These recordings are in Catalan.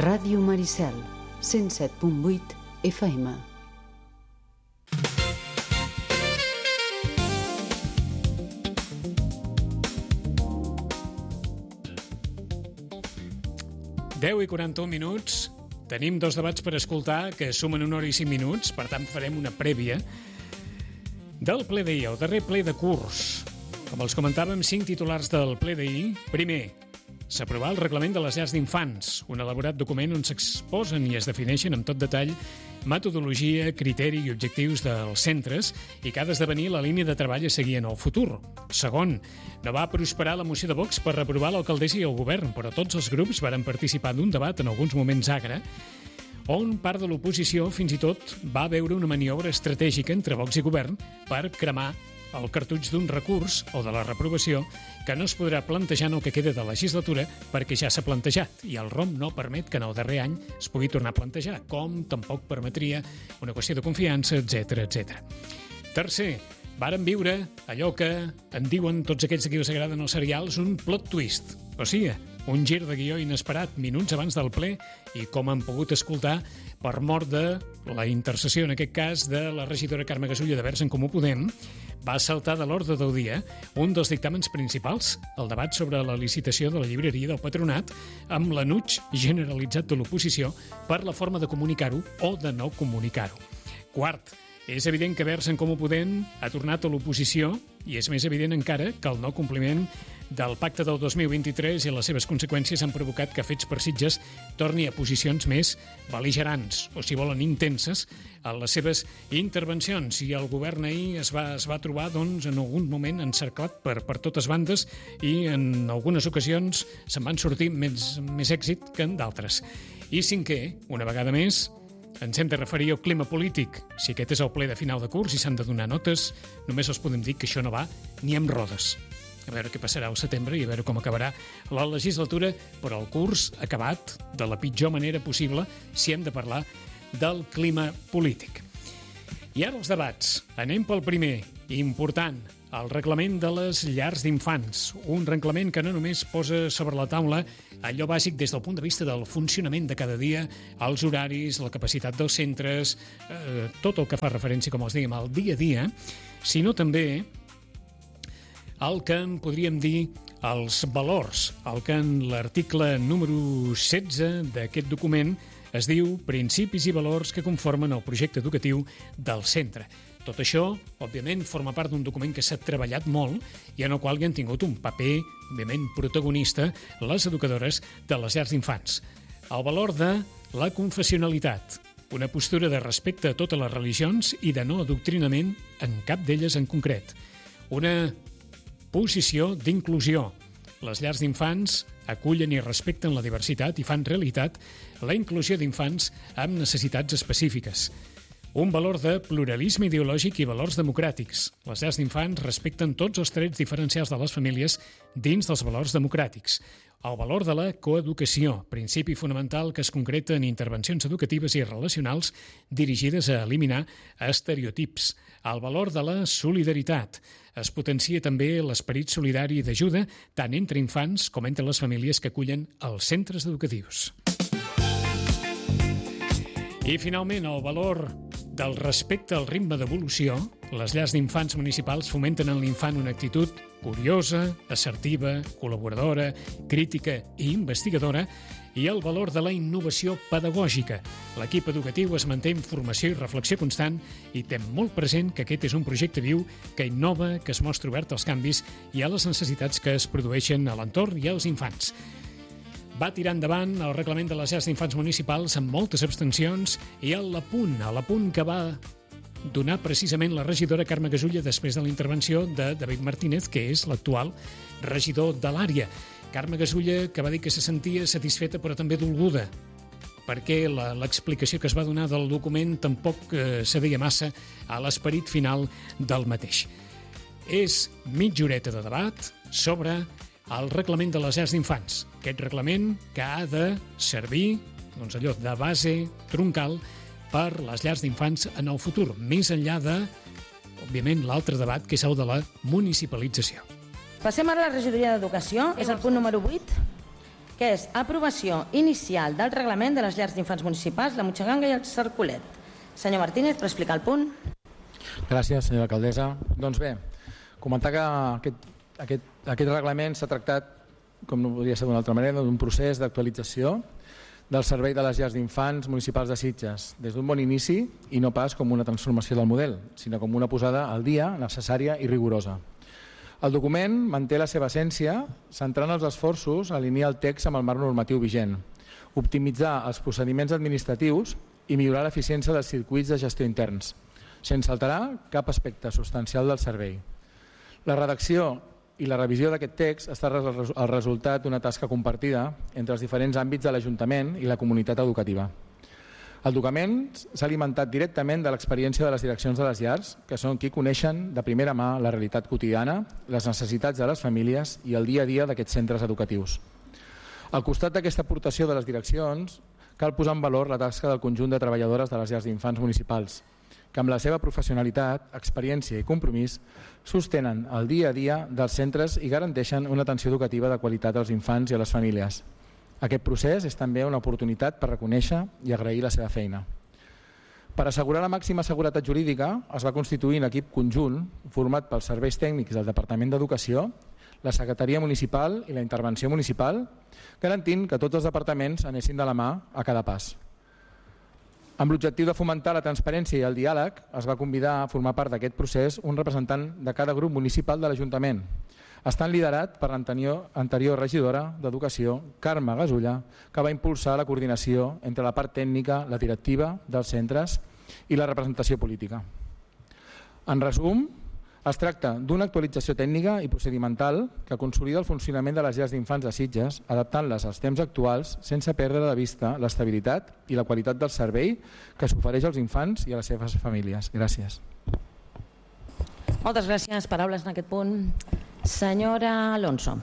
Ràdio Maricel, 107.8 FM. Deu i 41 minuts. Tenim dos debats per escoltar que sumen 1 hora i 5 minuts, per tant farem una prèvia del ple d'ahir, el darrer ple de curs. Com els comentàvem, 5 titulars del ple d'ahir. Primer, s'aprovà el reglament de les llars d'infants, un elaborat document on s'exposen i es defineixen amb tot detall metodologia, criteri i objectius dels centres i que ha d'esdevenir la línia de treball a seguir en el futur. Segon, no va prosperar la moció de Vox per reprovar l'alcaldessa i el govern, però tots els grups varen participar d'un debat en alguns moments agre, on part de l'oposició fins i tot va veure una maniobra estratègica entre Vox i govern per cremar el cartutx d'un recurs o de la reprovació que no es podrà plantejar en el que queda de legislatura perquè ja s'ha plantejat i el ROM no permet que en el darrer any es pugui tornar a plantejar, com tampoc permetria una qüestió de confiança, etc etc. Tercer, varen viure allò que en diuen tots aquells a qui els agraden els serials un plot twist, o sigui, un gir de guió inesperat minuts abans del ple i com han pogut escoltar per mort de la intercessió, en aquest cas, de la regidora Carme Gasulla de Verds en Comú Podem, va saltar de l'ordre del dia un dels dictàmens principals, el debat sobre la licitació de la llibreria del Patronat, amb l'enuig generalitzat de l'oposició per la forma de comunicar-ho o de no comunicar-ho. Quart, és evident que Verds en Comú Podem ha tornat a l'oposició i és més evident encara que el no compliment del pacte del 2023 i les seves conseqüències han provocat que Fets per Sitges torni a posicions més bel·ligerants, o si volen intenses, en les seves intervencions. I el govern ahir es va trobar doncs, en algun moment encerclat per totes bandes i en algunes ocasions se'n van sortir més èxit que en d'altres. I cinquè, una vegada més, ens hem de referir al clima polític. Si aquest és el ple de final de curs i s'han de donar notes, només els podem dir que això no va ni amb rodes. A veure què passarà al setembre i a veure com acabarà la legislatura, però el curs acabat de la pitjor manera possible si hem de parlar del clima polític. I ara els debats. Anem pel primer, important, el reglament de les llars d'infants. Un reglament que no només posa sobre la taula allò bàsic des del punt de vista del funcionament de cada dia, els horaris, la capacitat dels centres, tot el que fa referència, com els dèiem, al dia a dia, sinó també el que en podríem dir els valors, el que en l'article número 16 d'aquest document es diu principis i valors que conformen el projecte educatiu del centre. Tot això, òbviament, forma part d'un document que s'ha treballat molt i en el qual hi han tingut un paper, òbviament, protagonista les educadores de les llars d'infants. El valor de la confessionalitat, una postura de respecte a totes les religions i de no adoctrinament en cap d'elles en concret. Una posició d'inclusió. Les llars d'infants acullen i respecten la diversitat i fan realitat la inclusió d'infants amb necessitats específiques. Un valor de pluralisme ideològic i valors democràtics. Les llars d'infants respecten tots els trets diferencials de les famílies dins dels valors democràtics. El valor de la coeducació, principi fonamental que es concreta en intervencions educatives i relacionals dirigides a eliminar estereotips. El valor de la solidaritat. Es potencia també l'esperit solidari d'ajuda tant entre infants com entre les famílies que acullen els centres educatius. I finalment, el valor del respecte al ritme d'evolució. Les llars d'infants municipals fomenten en l'infant una actitud curiosa, assertiva, col·laboradora, crítica i investigadora i el valor de la innovació pedagògica. L'equip educatiu es manté en formació i reflexió constant i té molt present que aquest és un projecte viu que innova, que es mostra obert als canvis i a les necessitats que es produeixen a l'entorn i als infants. Va tirar endavant el reglament de les llars d'infants municipals amb moltes abstencions i a l'apunt que va donar precisament la regidora Carme Gasulla després de la intervenció de David Martínez, que és l'actual regidor de l'àrea. Carme Gasulla, que va dir que se sentia satisfeta però també dolguda, perquè l'explicació que es va donar del document tampoc cedia massa a l'esperit final del mateix. És mitja horeta de debat sobre el reglament de les llars d'infants. Aquest reglament que ha de servir doncs allò de base troncal per les llars d'infants en el futur, més enllà de, òbviament, l'altre debat, que és el de la municipalització. Passem ara a la regidoria d'Educació, és el punt número 8. que és aprovació inicial del reglament de les llars d'infants municipals, la Motxeganga i el Cercolet. Senyor Martínez, per explicar el punt. Gràcies, senyora alcaldessa. Doncs bé, comentar que aquest reglament s'ha tractat, com no podria ser d'una altra manera, d'un procés d'actualització del servei de les llars d'infants municipals de Sitges, des d'un bon inici i no pas com una transformació del model, sinó com una posada al dia necessària i rigorosa. El document manté la seva essència, centrant els esforços a alinear el text amb el marc normatiu vigent, optimitzar els procediments administratius i millorar l'eficiència dels circuits de gestió interns, sense alterar cap aspecte substancial del servei. La redacció i la revisió d'aquest text ha estat el resultat d'una tasca compartida entre els diferents àmbits de l'Ajuntament i la comunitat educativa. El document s'ha alimentat directament de l'experiència de les direccions de les llars, que són qui coneixen de primera mà la realitat quotidiana, les necessitats de les famílies i el dia a dia d'aquests centres educatius. Al costat d'aquesta aportació de les direccions, cal posar en valor la tasca del conjunt de treballadores de les llars d'infants municipals, que amb la seva professionalitat, experiència i compromís sostenen el dia a dia dels centres i garanteixen una atenció educativa de qualitat als infants i a les famílies. Aquest procés és també una oportunitat per reconèixer i agrair la seva feina. Per assegurar la màxima seguretat jurídica, es va constituir un equip conjunt format pels serveis tècnics del Departament d'Educació, la Secretaria Municipal i la Intervenció Municipal, garantint que tots els departaments anessin de la mà a cada pas. Amb l'objectiu de fomentar la transparència i el diàleg, es va convidar a formar part d'aquest procés un representant de cada grup municipal de l'Ajuntament, estant liderat per l'anterior regidora d'Educació, Carme Gasulla, que va impulsar la coordinació entre la part tècnica, la directiva dels centres i la representació política. En resum, es tracta d'una actualització tècnica i procedimental que consolida el funcionament de les llars d'infants de Sitges, adaptant-les als temps actuals sense perdre de vista l'estabilitat i la qualitat del servei que s'ofereix als infants i a les seves famílies. Gràcies. Moltes gràcies. Paraules en aquest punt. Senyora Alonso.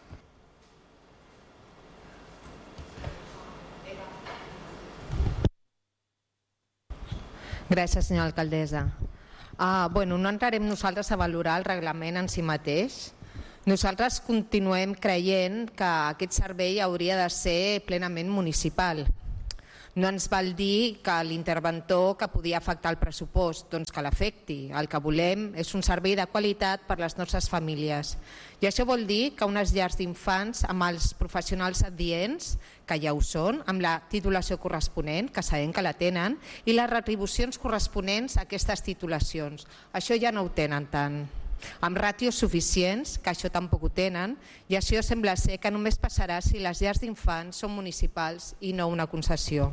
Gràcies, senyora alcaldessa. No entrarem nosaltres a valorar el reglament en si mateix. Nosaltres continuem creient que aquest servei hauria de ser plenament municipal. No ens val dir que l'interventor que podia afectar el pressupost, doncs que l'afecti. El que volem és un servei de qualitat per a les nostres famílies. I això vol dir que unes llars d'infants amb els professionals adients, que ja ho són, amb la titulació corresponent, que sabem que la tenen, i les retribucions corresponents a aquestes titulacions. Això ja no ho tenen tant. Amb ràtios suficients, que això tampoc ho tenen, i això sembla ser que només passarà si les llars d'infants són municipals i no una concessió.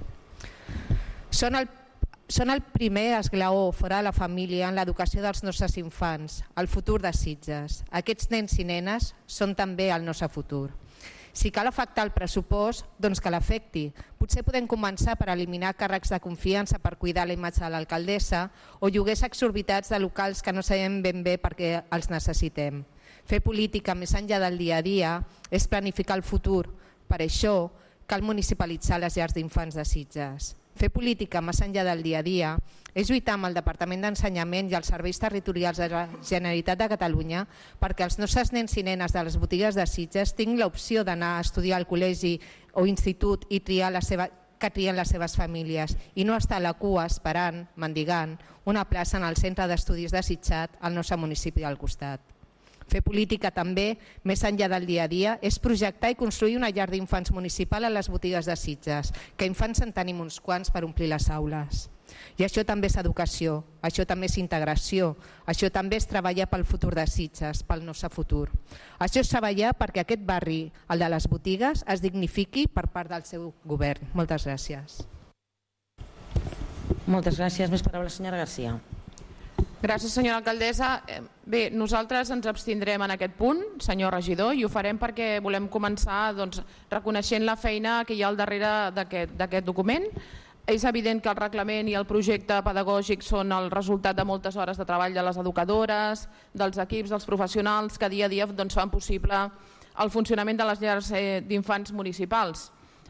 Són el primer esglaó fora de la família en l'educació dels nostres infants, el futur de Sitges. Aquests nens i nenes són també el nostre futur. Si cal afectar el pressupost, doncs que l'afecti. Potser podem començar per eliminar càrrecs de confiança per cuidar la imatge de l'alcaldessa o lloguers exorbitats de locals que no sabem ben bé per què els necessitem. Fer política més enllà del dia a dia és planificar el futur. Per això cal municipalitzar les llars d'infants de Sitges. Fer política més enllà del dia a dia és lluitar amb el Departament d'Ensenyament i els serveis territorials de la Generalitat de Catalunya perquè els nostres nens i nenes de les botigues de Sitges tinguin l'opció d'anar a estudiar al col·legi o institut i que trien les seves famílies i no estar a la cua esperant, mendigant, una plaça en el centre d'estudis de Sitges al nostre municipi al costat. Fer política també, més enllà del dia a dia, és projectar i construir una llar d'infants municipal a les botigues de Sitges, que infants en tenim uns quants per omplir les aules. I això també és educació, això també és integració, això també és treballar pel futur de Sitges, pel nostre futur. Això és treballar perquè aquest barri, el de les botigues, es dignifiqui per part del seu govern. Moltes gràcies. Moltes gràcies. Més paraules, senyora Garcia. Gràcies, senyora alcaldessa. Bé, nosaltres ens abstindrem en aquest punt, senyor regidor, i ho farem perquè volem començar reconeixent la feina que hi ha al darrere d'aquest document. És evident que el reglament i el projecte pedagògic són el resultat de moltes hores de treball de les educadores, dels equips, dels professionals que dia a dia fan possible el funcionament de les llars d'infants municipals.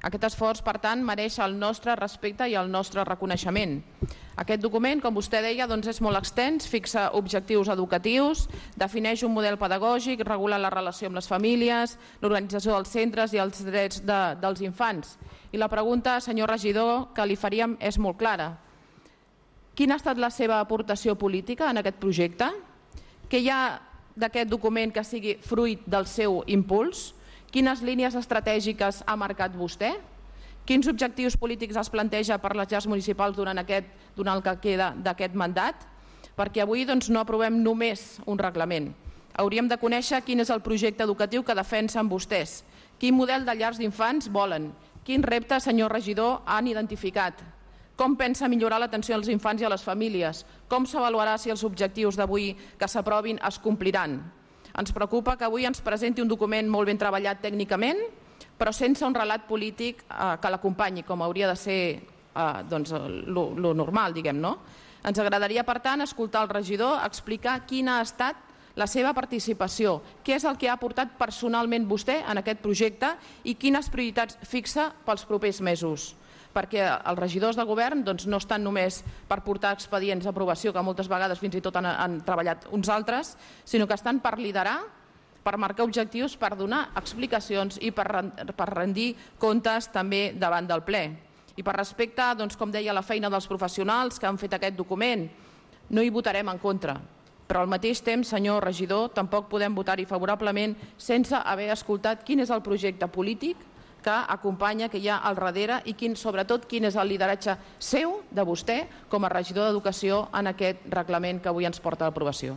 Aquest esforç, per tant, mereix el nostre respecte i el nostre reconeixement. Aquest document, com vostè deia, és molt extens, fixa objectius educatius, defineix un model pedagògic, regula la relació amb les famílies, l'organització dels centres i els drets dels infants. I la pregunta, senyor regidor, que li faríem és molt clara. Quina ha estat la seva aportació política en aquest projecte? Què hi ha d'aquest document que sigui fruit del seu impuls? Quines línies estratègiques ha marcat vostè? Quins objectius polítics es planteja per les llars municipals durant el que queda d'aquest mandat? Perquè avui no aprovem només un reglament. Hauríem de conèixer quin és el projecte educatiu que defensen vostès. Quin model de llars d'infants volen? Quins reptes, senyor regidor, han identificat? Com pensa millorar l'atenció als infants i a les famílies? Com s'avaluarà si els objectius d'avui que s'aprovin es compliran? Ens preocupa que avui ens presenti un document molt ben treballat tècnicament, però sense un relat polític que l'acompanyi, com hauria de ser lo normal, diguem, no? Ens agradaria, per tant, escoltar el regidor explicar quina ha estat la seva participació, què és el que ha aportat personalment vostè en aquest projecte i quines prioritats fixa pels propers mesos. Perquè els regidors de govern no estan només per portar expedients d'aprovació, que moltes vegades fins i tot han treballat uns altres, sinó que estan per liderar, per marcar objectius, per donar explicacions i per rendir comptes també davant del ple. I per respecte, com deia, la feina dels professionals que han fet aquest document, no hi votarem en contra. Però al mateix temps, senyor regidor, tampoc podem votar-hi favorablement sense haver escoltat quin és el projecte polític que acompanya, que hi ha al darrere i sobretot quin és el lideratge seu, de vostè, com a regidor d'Educació en aquest reglament que avui ens porta a l'aprovació.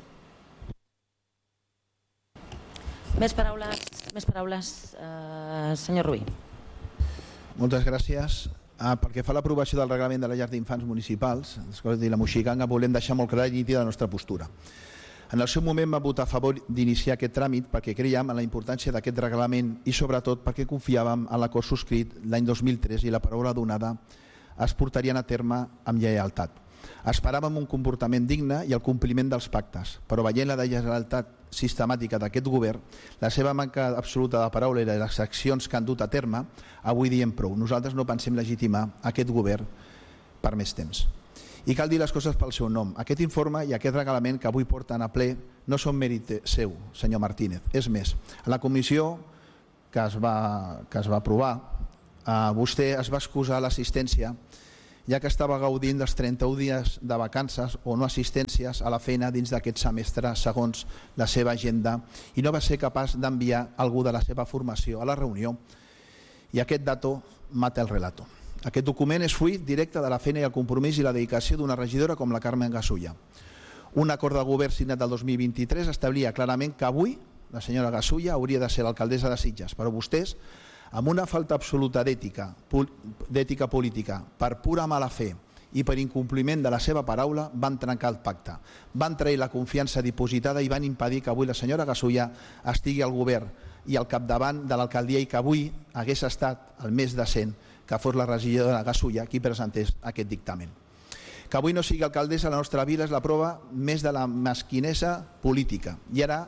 Més paraules, senyor Rubí. Moltes gràcies. Pel que fa a l'aprovació del reglament de les llars d'infants municipals, la Moixiganga, volem deixar molt clara i nítida la nostra postura. En el seu moment vam votar a favor d'iniciar aquest tràmit perquè creiem en la importància d'aquest reglament i sobretot perquè confiàvem en l'acord subscrit l'any 2003 i la paraula donada es portarien a terme amb lleialtat. Esperàvem un comportament digne i el compliment dels pactes, però veient la deslleialtat sistemàtica d'aquest govern, la seva manca absoluta de paraula i les accions que han dut a terme, avui diem prou. Nosaltres no pensem legitimar aquest govern per més temps. I cal dir les coses pel seu nom. Aquest informe i aquest reglament que avui porten a ple no són mèrit seu, senyor Martínez. És més, a la comissió que es va aprovar, vostè es va excusar l'assistència ja que estava gaudint dels 31 dies de vacances o no assistències a la feina dins d'aquest semestre segons la seva agenda i no va ser capaç d'enviar algú de la seva formació a la reunió i aquest dato mata el relato. Aquest document és fruit directe de la feina i el compromís i la dedicació d'una regidora com la Carmen Gasulla. Un acord de govern signat el 2023 establia clarament que avui la senyora Gasulla hauria de ser l'alcaldessa de Sitges, però vostès, amb una falta absoluta d'ètica política, per pura mala fe i per incompliment de la seva paraula, van trencar el pacte. Van trair la confiança dipositada i van impedir que avui la senyora Gasulla estigui al govern i al capdavant de l'alcaldia i que avui hagués estat el més decent que fos la regidora Gasulla qui presentés aquest dictamen. Que avui no sigui alcaldessa a la nostra vila és la prova més de la mesquinesa política. I ara,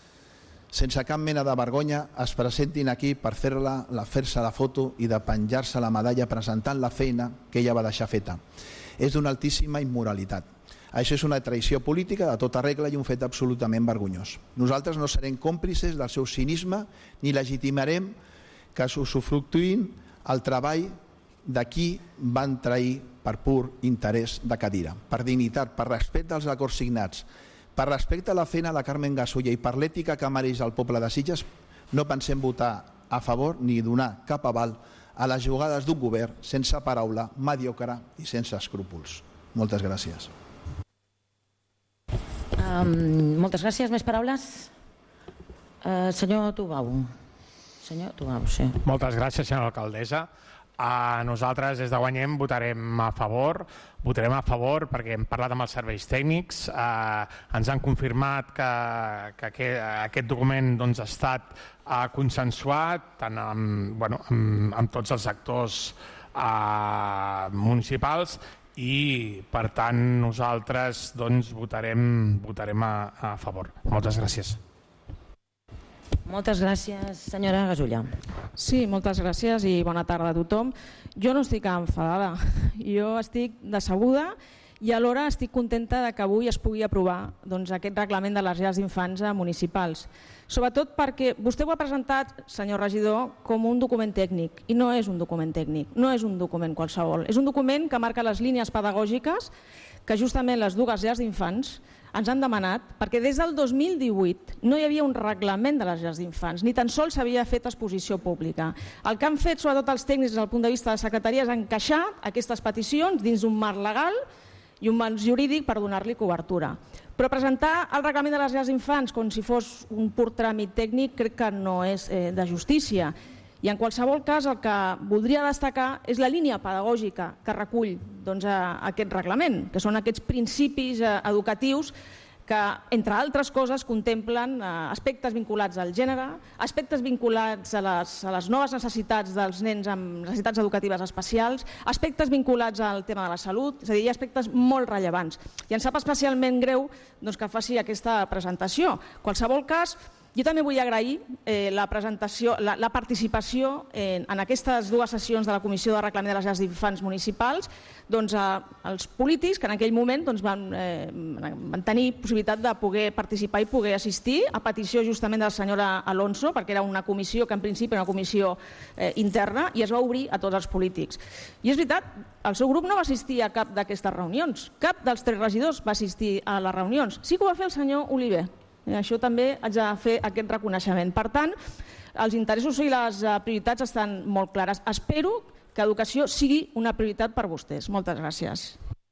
sense cap mena de vergonya, es presentin aquí per fer-se la foto i de penjar-se la medalla presentant la feina que ella va deixar feta. És d'una altíssima immoralitat. Això és una traïció política de tota regla i un fet absolutament vergonyós. Nosaltres no serem còmplices del seu cinisme ni legitimarem que s'usufructuïn el treball de qui van trair per pur interès de cadira, per dignitat, per respecte als acords signats, per respecte a la feina de la Carmen Gasulla i per l'ètica que mereix el poble de Sitges, no pensem votar a favor ni donar cap aval a les jugades d'un govern sense paraula, mediocre i sense escrúpols. Moltes gràcies. Moltes gràcies. Més paraules? Senyor Tubau. Senyor Tubau, sí. Moltes gràcies, senyora alcaldessa. Nosaltres des de Guanyem votarem a favor perquè hem parlat amb els serveis tècnics, ens han confirmat que aquest document ha estat consensuat tant amb tots els actors municipals i per tant nosaltres votarem a favor. Moltes gràcies. Moltes gràcies, senyora Gasulla. Sí, moltes gràcies i bona tarda a tothom. Jo no estic enfadada, jo estic decebuda i alhora estic contenta que avui es pugui aprovar aquest reglament de les llars d'infants municipals. Sobretot perquè vostè ho ha presentat, senyor regidor, com un document tècnic i no és un document tècnic, no és un document qualsevol. És un document que marca les línies pedagògiques que justament les dues llars d'infants ens han demanat, perquè des del 2018 no hi havia un reglament de les llars d'infants, ni tan sols s'havia fet exposició pública. El que han fet, sobretot els tècnics des del punt de vista de la secretaria, és encaixar aquestes peticions dins d'un marc legal i un marc jurídic per donar-li cobertura. Però presentar el reglament de les llars d'infants com si fos un pur tràmit tècnic crec que no és de justícia. I en qualsevol cas el que voldria destacar és la línia pedagògica que recull aquest reglament, que són aquests principis educatius que, entre altres coses, contemplen aspectes vinculats al gènere, aspectes vinculats a les noves necessitats dels nens amb necessitats educatives especials, aspectes vinculats al tema de la salut, és a dir, hi ha aspectes molt rellevants. I em sap especialment greu que faci aquesta presentació. En qualsevol cas, jo també vull agrair la participació en aquestes dues sessions de la Comissió de Reglament de les Llars d'Infants Municipals als polítics que en aquell moment van tenir possibilitat de poder participar i poder assistir a petició justament de la senyora Alonso, perquè era una comissió que en principi era una comissió interna i es va obrir a tots els polítics. I és veritat, el seu grup no va assistir a cap d'aquestes reunions, cap dels 3 regidors va assistir a les reunions, sí que ho va fer el senyor Oliver. Això també haig de fer aquest reconeixement. Per tant, els interessos i les prioritats estan molt clares. Espero que educació sigui una prioritat per vostès. Moltes gràcies.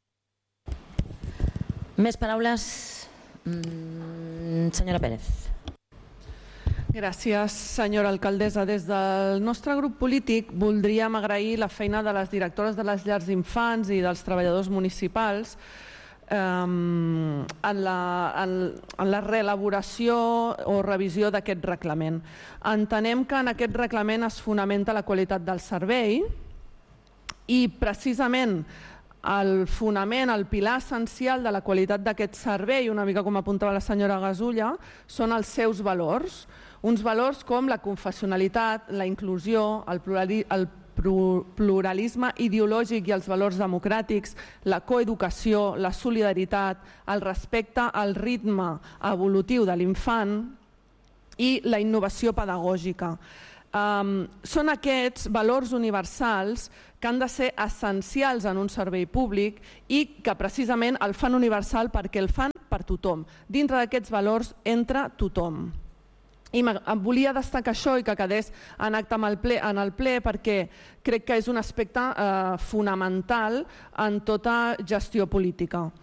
Més paraules? Senyora Pérez. Gràcies, senyora alcaldessa. Des del nostre grup polític voldríem agrair la feina de les directores de les llars d'infants i dels treballadors municipals en la reelaboració o revisió d'aquest reglament. Entenem que en aquest reglament es fonamenta la qualitat del servei i precisament el fonament, el pilar essencial de la qualitat d'aquest servei, una mica com apuntava la senyora Gasulla, són els seus valors. Uns valors com la confessionalitat, la inclusió, el pluralisme ideològic i els valors democràtics, la coeducació, la solidaritat, el respecte al ritme evolutiu de l'infant i la innovació pedagògica. Són aquests valors universals que han de ser essencials en un servei públic i que precisament el fan universal perquè el fan per tothom. Dintre d'aquests valors entra tothom. I volia destacar això i que quedés en acte en el ple perquè crec que és un aspecte fonamental en tota gestió política.